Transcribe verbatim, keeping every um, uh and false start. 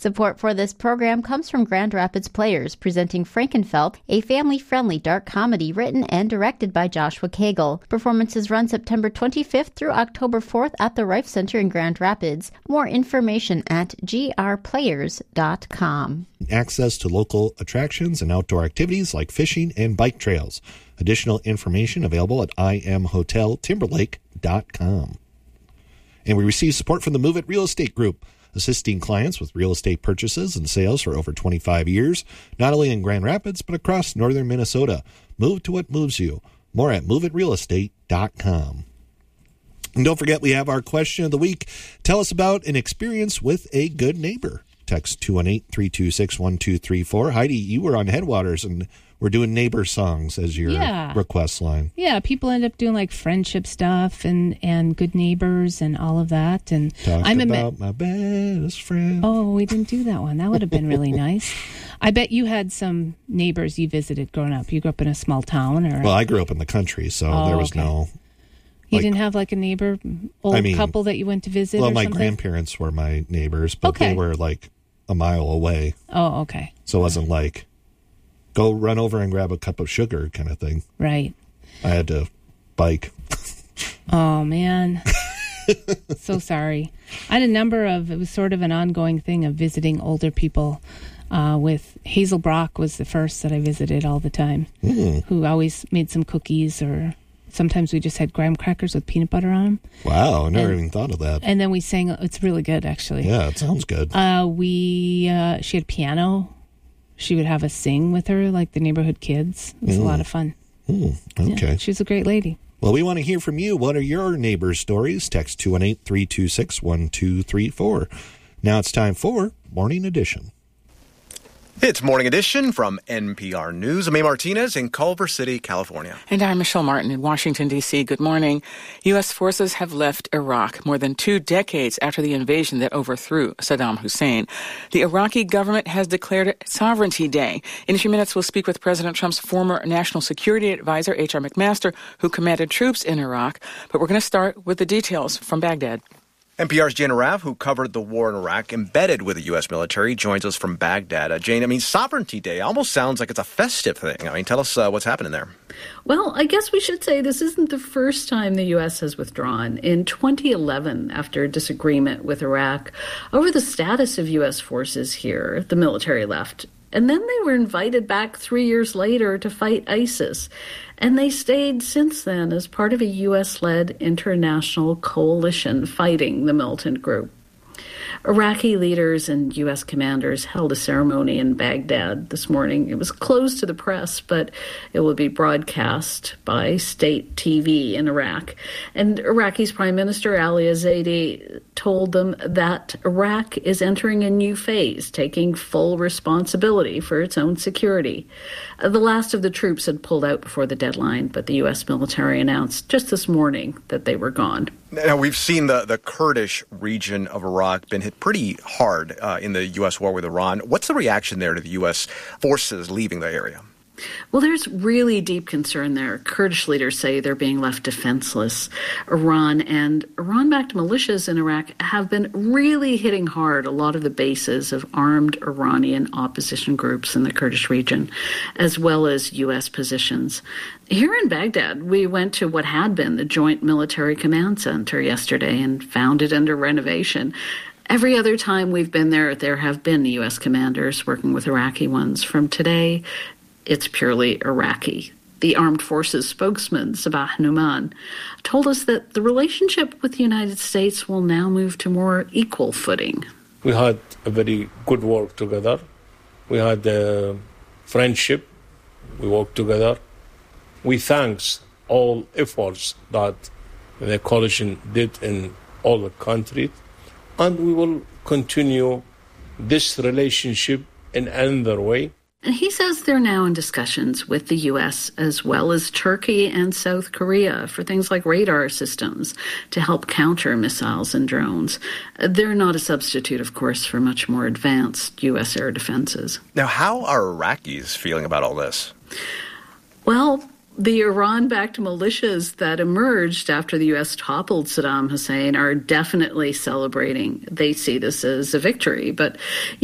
Support for this program comes from Grand Rapids Players, presenting Frankenfeld, a family-friendly dark comedy written and directed by Joshua Cagle. Performances run September twenty-fifth through October fourth at the Rife Center in Grand Rapids. More information at g r players dot com. Access to local attractions and outdoor activities like fishing and bike trails. Additional information available at i m hotel timberlake dot com. And we receive support from the Move It Real Estate Group, assisting clients with real estate purchases and sales for over twenty-five years, not only in Grand Rapids, but across northern Minnesota. Move to what moves you. More at move it real estate dot com. And don't forget, we have our question of the week. Tell us about an experience with a good neighbor. Text two one eight, three two six, one two three four. Heidi, you were on Headwaters, and we're doing neighbor songs as your yeah. request line. Yeah, people end up doing like friendship stuff and, and good neighbors and all of that. And Talk I'm about a, my best friend. Oh, we didn't do that one. That would have been really nice. I bet you had some neighbors you visited growing up. You grew up in a small town, or well, I grew up in the country, so oh, there was okay. no. You like, didn't have like a neighbor, old I mean, couple that you went to visit. Well, or my something? grandparents were my neighbors, but okay. they were like a mile away. Oh, okay. So it wasn't like go run over and grab a cup of sugar kind of thing. Right. I had to bike. Oh, man. So sorry. I had a number of, it was sort of an ongoing thing of visiting older people. Uh, with Hazel Brock was the first that I visited all the time, mm. who always made some cookies, or sometimes we just had graham crackers with peanut butter on them. Wow, I never and, even thought of that. And then we sang, it's really good, actually. Yeah, it sounds good. Uh, we, uh, she had piano. She would have us sing with her, like the neighborhood kids. It was mm. a lot of fun. Mm, okay. Yeah, she was a great lady. Well, we want to hear from you. What are your neighbors' stories? Text two one eight, three two six, one two three four. Now it's time for Morning Edition. It's Morning Edition from N P R News. I'm May Martinez in Culver City, California. And I'm Michelle Martin in Washington, D C. Good morning. U S forces have left Iraq more than two decades after the invasion that overthrew Saddam Hussein. The Iraqi government has declared Sovereignty Day. In a few minutes, we'll speak with President Trump's former National Security Advisor, H R McMaster, who commanded troops in Iraq. But we're going to start with the details from Baghdad. N P R's Jane Araf, who covered the war in Iraq, embedded with the U S military, joins us from Baghdad. Uh, Jane, I mean, Sovereignty Day almost sounds like it's a festive thing. I mean, tell us uh, what's happening there. Well, I guess we should say this isn't the first time the U S has withdrawn. In twenty eleven, after a disagreement with Iraq over the status of U S forces here, the military left. And then they were invited back three years later to fight ISIS. And they stayed since then as part of a U S-led international coalition fighting the militant group. Iraqi leaders and U S commanders held a ceremony in Baghdad this morning. It was closed to the press, but it will be broadcast by state T V in Iraq. And Iraqi's Prime Minister Ali Zaidi told them that Iraq is entering a new phase, taking full responsibility for its own security. The last of the troops had pulled out before the deadline, but the U S military announced just this morning that they were gone. Now, we've seen the, the Kurdish region of Iraq been hit pretty hard uh, in the U S war with Iran. What's the reaction there to the U S forces leaving the area? Well, there's really deep concern there. Kurdish leaders say they're being left defenseless. Iran and Iran-backed militias in Iraq have been really hitting hard a lot of the bases of armed Iranian opposition groups in the Kurdish region, as well as U S positions. Here in Baghdad, we went to what had been the Joint Military Command Center yesterday and found it under renovation. Every other time we've been there, there have been U S commanders working with Iraqi ones. From today, it's purely Iraqi. The Armed Forces spokesman, Sabah Numan, told us that the relationship with the United States will now move to more equal footing. We had a very good work together. We had a friendship. We worked together. We thanks all efforts that the coalition did in all the countries, and we will continue this relationship in another way. And he says they're now in discussions with the U S as well as Turkey and South Korea for things like radar systems to help counter missiles and drones. They're not a substitute, of course, for much more advanced U S air defenses. Now, how are Iraqis feeling about all this? Well, the Iran-backed militias that emerged after the U S toppled Saddam Hussein are definitely celebrating. They see this as a victory, but